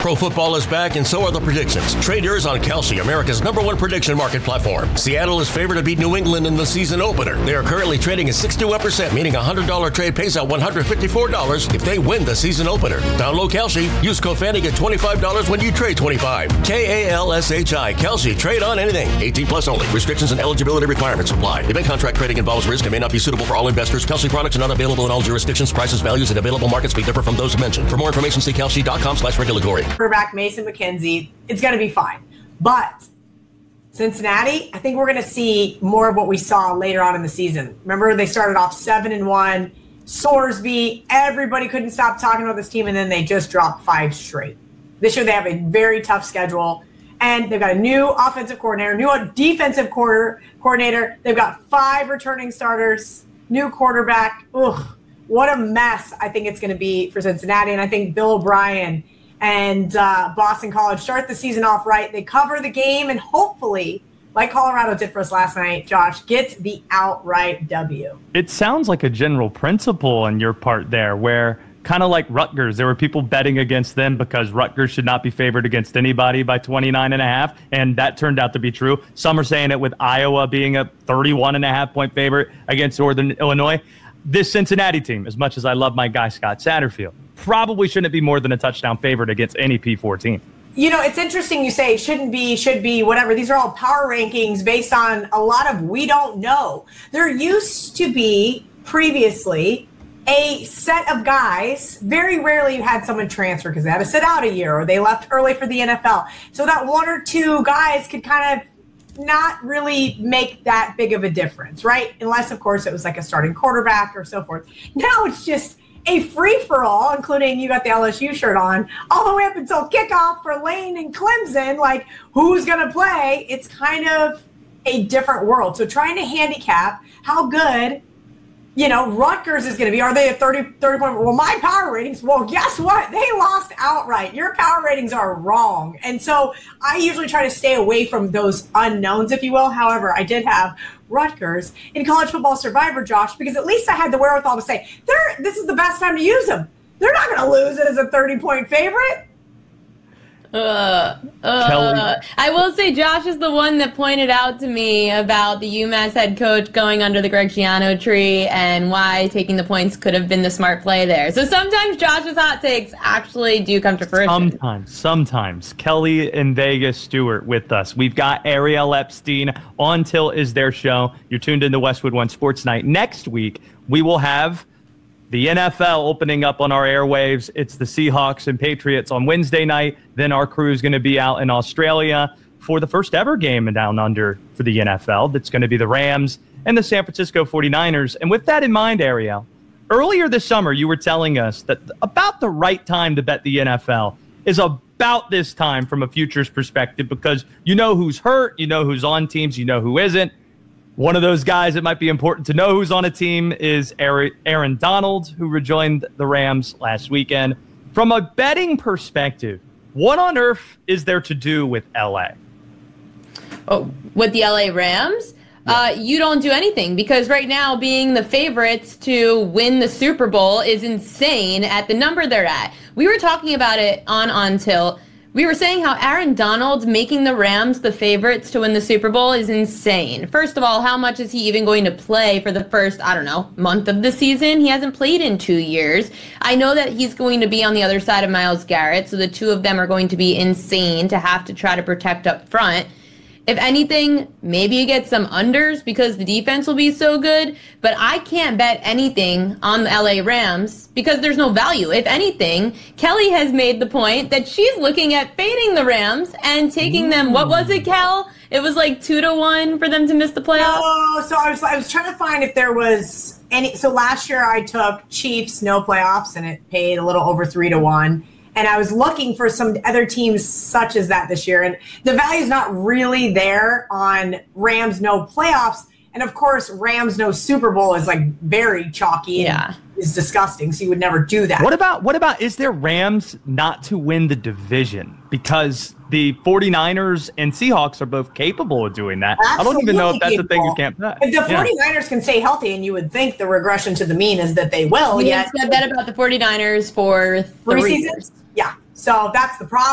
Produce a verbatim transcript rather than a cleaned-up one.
Pro football is back, and so are the predictions. Trade yours on Kalshi, America's number one prediction market platform. Seattle is favored to beat New England in the season opener. They are currently trading at sixty-one percent, meaning a one hundred dollars trade pays out one hundred fifty-four dollars if they win the season opener. Download Kalshi. Use code Fanny, get twenty-five dollars when you trade twenty-five. K A L S H I. Kalshi. Trade on anything. eighteen plus only. Restrictions and eligibility requirements apply. Event contract trading involves risk and may not be suitable for all investors. Kalshi products are not available in all jurisdictions. Prices, values, and available markets may differ from those mentioned. For more information, see kalshi.com slash regulatory. Quarterback Mason McKenzie, it's going to be fine. But Cincinnati, I think we're going to see more of what we saw later on in the season. Remember, they started off seven and one. Sorsby, everybody couldn't stop talking about this team, and then they just dropped five straight. This year they have a very tough schedule, and they've got a new offensive coordinator, new defensive quarter coordinator. They've got five returning starters, new quarterback. Ugh, what a mess I think it's going to be for Cincinnati. And I think Bill O'Brien and uh, Boston College start the season off right. They cover the game, and hopefully, like Colorado did for us last night, Josh, gets the outright W. It sounds like a general principle on your part there, where kind of like Rutgers, there were people betting against them because Rutgers should not be favored against anybody by twenty-nine and a half, and that turned out to be true. Some are saying it with Iowa being a thirty-one and a half point favorite against Northern Illinois. This Cincinnati team, as much as I love my guy Scott Satterfield, probably shouldn't be more than a touchdown favorite against any P four team. You know, it's interesting you say shouldn't be, should be, whatever. These are all power rankings based on a lot of we don't know. There used to be previously a set of guys. Very rarely you had someone transfer because they had to sit out a year or they left early for the N F L. So that one or two guys could kind of not really make that big of a difference, right? Unless, of course, it was like a starting quarterback or so forth. Now it's just a free-for-all, including you got the L S U shirt on, all the way up until kickoff for Lane and Clemson, like who's going to play. It's kind of a different world. So trying to handicap how good, you know, Rutgers is going to be. Are they a thirty, thirty point? Well, my power ratings, well, guess what? They lost outright. Your power ratings are wrong. And so I usually try to stay away from those unknowns, if you will. However, I did have Rutgers in College Football Survivor, Josh, because at least I had the wherewithal to say, They're, this is the best time to use them. They're not going to lose it as a thirty point favorite. Uh, uh, I will say Josh is the one that pointed out to me about the UMass head coach going under the Greg Schiano tree and why taking the points could have been the smart play there. So sometimes Josh's hot takes actually do come to fruition. Sometimes, sometimes. Kelly and Vegas Stewart with us. We've got Ariel Epstein on Till Is Their Show. You're tuned into Westwood One Sports Night. Next week, we will have the N F L opening up on our airwaves. It's the Seahawks and Patriots on Wednesday night. Then our crew is going to be out in Australia for the first ever game down under for the N F L. That's going to be the Rams and the San Francisco forty-niners. And with that in mind, Ariel, earlier this summer, you were telling us that about the right time to bet the N F L is about this time from a futures perspective because you know who's hurt, you know who's on teams, you know who isn't. One of those guys it might be important to know who's on a team is Aaron Donald, who rejoined the Rams last weekend. From a betting perspective, what on earth is there to do with L A? Oh, with the L A Rams? Yeah. Uh, you don't do anything because right now being the favorites to win the Super Bowl is insane at the number they're at. We were talking about it on On Till. We were saying how Aaron Donald making the Rams the favorites to win the Super Bowl is insane. First of all, how much is he even going to play for the first, I don't know, month of the season? He hasn't played in two years. I know that he's going to be on the other side of Myles Garrett, so the two of them are going to be insane to have to try to protect up front. If anything, maybe you get some unders because the defense will be so good, but I can't bet anything on the L A Rams because there's no value. If anything, Kelly has made the point that she's looking at fading the Rams and taking Ooh. them, what was it, Kel? It was like two to one for them to miss the playoffs? Oh, so I was, I was trying to find if there was any. So last year I took Chiefs, no playoffs, and it paid a little over three to one. And I was looking for some other teams such as that this year. And the value is not really there on Rams no playoffs. And, of course, Rams no Super Bowl is, like, very chalky and yeah. is disgusting. So you would never do that. What about, what about is there Rams not to win the division? Because the forty-niners and Seahawks are both capable of doing that. Absolutely. I don't even know if that's capable. a thing you can't bet. If the forty-niners yeah. can stay healthy, and you would think the regression to the mean is that they will. We yet said that about the forty-niners for three, three seasons. years. Yeah. So that's the problem.